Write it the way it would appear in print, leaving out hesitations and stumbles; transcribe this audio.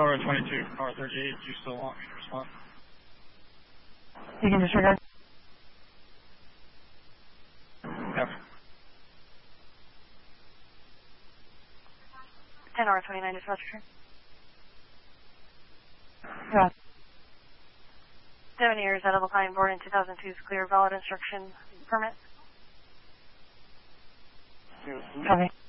Nora 22, Nora 38, do you still want me to respond? You can disregard. Yep. 10 Nora 29, dispatch return. Yeah. 7 years out of a client board in 2002's clear valid instruction permit. Yes. Copy.